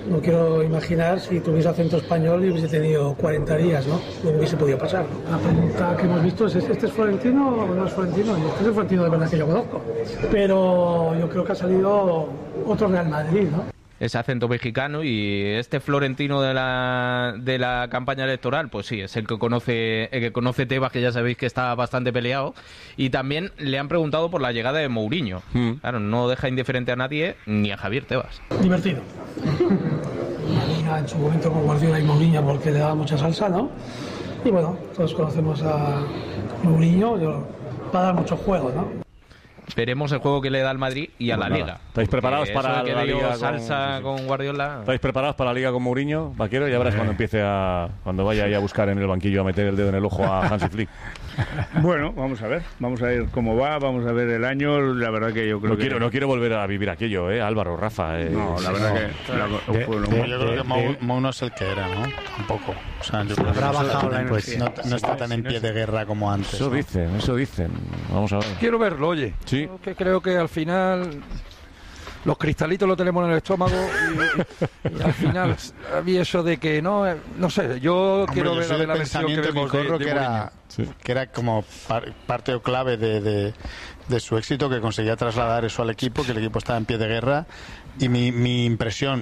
No quiero imaginar si tuviese acento español y hubiese tenido 40 días, ¿no? Lo hubiese podido pasar, ¿no? La pregunta que hemos visto es, ¿este es Florentino o no es Florentino? Y este es el Florentino de verdad que yo conozco. Pero yo creo que ha salido otro Real Madrid, ¿no? Ese acento mexicano, y este Florentino de la campaña electoral, pues sí, es el que conoce Tebas, que ya sabéis que está bastante peleado. Y también le han preguntado por la llegada de Mourinho. Claro, no deja indiferente a nadie, ni a Javier Tebas. Divertido. La liga en su momento con Guardiola y Mourinho, porque le daba mucha salsa, ¿no? Y bueno, todos conocemos a Mourinho, va a dar mucho juego, ¿no? Veremos el juego que le da al Madrid y a la Liga. ¿Estáis preparados para la Liga salsa con Guardiola? ¿Estáis preparados para la Liga con Mourinho, Vaquero? Ya verás cuando vaya ahí a buscar en el banquillo, a meter el dedo en el ojo a Hansi Flick. Bueno, vamos a ver cómo va, vamos a ver el año. La verdad que yo creo no quiero volver a vivir aquello, Álvaro, Rafa. No, la verdad que yo creo que Mou no es el que era, ¿no? Tampoco. O sea, yo creo que no está tan en pie de guerra como antes. Eso dicen. Vamos a ver. Quiero verlo, oye. Sí. Que creo que al final los cristalitos los tenemos en el estómago y al final había eso de que no sé, yo quiero ver la versión que vemos que era como parte o clave de su éxito, que conseguía trasladar eso al equipo, que el equipo estaba en pie de guerra. Y mi impresión,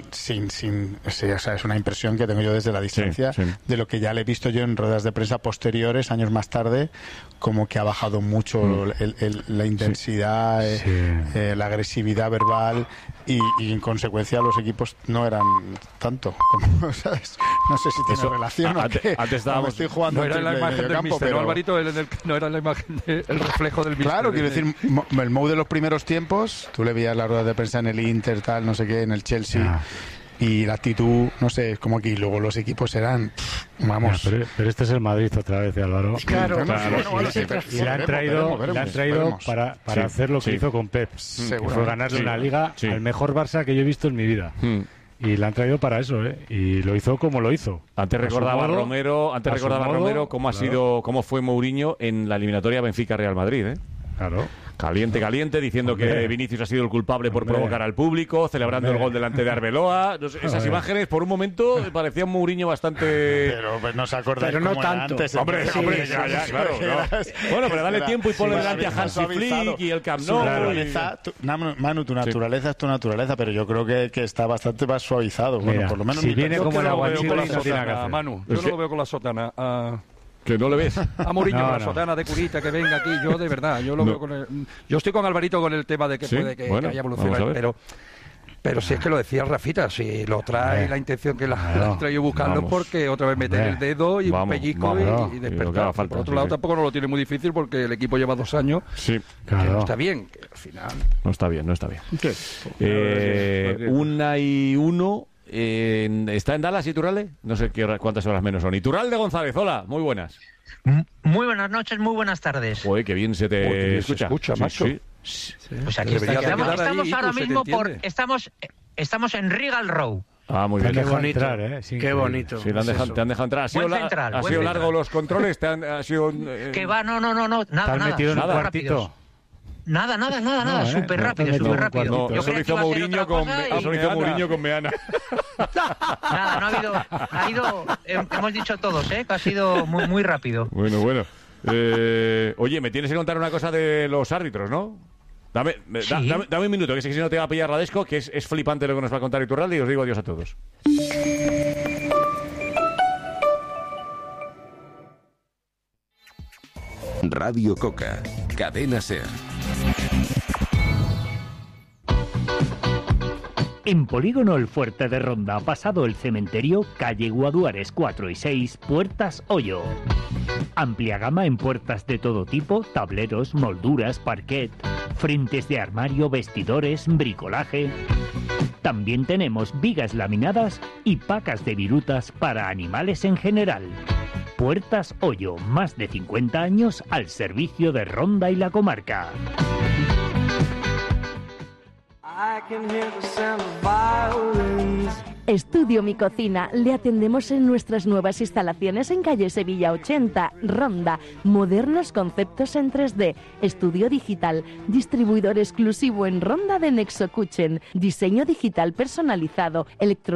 o sea, es una impresión que tengo yo desde la distancia, de lo que ya le he visto yo en ruedas de prensa posteriores, años más tarde, como que ha bajado mucho la intensidad, la agresividad verbal, y en consecuencia los equipos no eran tanto, como, ¿sabes? No sé si tiene relación o qué. Antes estábamos, estoy jugando no era la imagen del míster, pero Alvarito, no era la imagen el reflejo del míster. Claro, quiero decir, el Mou de los primeros tiempos, tú le veías las ruedas de prensa en el Inter, tal, no sé qué, en el Chelsea, y la actitud, no sé, es como que luego los equipos eran, vamos. Pero este es el Madrid otra vez, Álvaro. Claro, y le han traído para hacer lo que hizo con Pep, que fue ganarle una liga al mejor Barça que yo he visto en mi vida. Y le han traído para eso, y lo hizo como lo hizo. Antes recordaba Romero cómo fue Mourinho en la eliminatoria Benfica-Real Madrid, Claro. Caliente, diciendo que Vinicius ha sido el culpable por provocar al público, celebrando el gol delante de Arbeloa. No sé, esas imágenes, por un momento, parecían Mourinho bastante... Pero pues no se acuerda. Pero no tanto. Antes, hombre, ya, claro. Bueno, pero dale tiempo y ponle delante a Hansi Flick y el Camp Nou. Manu, tu naturaleza es tu naturaleza, pero yo creo que está bastante más suavizado. Mira, bueno, por lo menos si viene como el aguachile, no tiene que hacer. Manu, yo no lo veo con la sotana. ¿Que no le ves? A Mourinho con la sotana de curita, que venga aquí, yo de verdad, yo lo veo con yo estoy con Alvarito con el tema de que puede que haya evolucionado, pero si es que lo decía Rafita, si lo trae la intención que la ha traído buscando, porque otra vez meter el dedo y un pellizco y despertar. Por otro lado, tampoco no lo tiene muy difícil, porque el equipo lleva 2 años, que no está bien, que al final... No está bien. 1:01... ¿está en Dallas Iturralde? No sé cuántas horas menos son. Iturralde González, hola, muy buenas. Muy buenas noches, muy buenas tardes. Joder, qué bien se te escucha. macho. Pues aquí estamos ahora mismo estamos en Regal Row. Ah, muy bien. Qué bonito. Qué bonito. Sí, te han dejado entrar. ¿Ha sido largo los controles? Que va, no, nada. metido en un cuartito? Nada, súper rápido. No, eso lo hizo Mourinho con Meana. Nada, ha ido, hemos dicho todos, que ha sido muy rápido. Bueno. Oye, me tienes que contar una cosa de los árbitros, ¿no? Dame un minuto, que sé que si no te va a pillar la desco, que es flipante lo que nos va a contar Iturralde, y os digo adiós a todos. Radio Coca, Cadena SER. En Polígono El Fuerte de Ronda, pasado el cementerio, calle Guaduares 4 y 6, Puertas Hoyo. Amplia gama en puertas de todo tipo, tableros, molduras, parquet, frentes de armario, vestidores, bricolaje. También tenemos vigas laminadas y pacas de virutas para animales en general. Puertas Hoyo, más de 50 años al servicio de Ronda y la comarca. Estudio Mi Cocina. Le atendemos en nuestras nuevas instalaciones en calle Sevilla 80, Ronda. Modernos conceptos en 3D. Estudio digital. Distribuidor exclusivo en Ronda de Nexo Kitchen. Diseño digital personalizado.